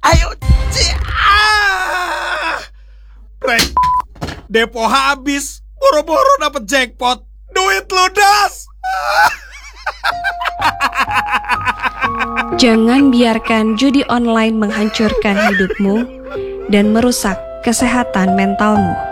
Ayo, Brek, depo habis, boro-boro dapet jackpot, duit ludas. Jangan biarkan judi online menghancurkan hidupmu dan merusak kesehatan mentalmu.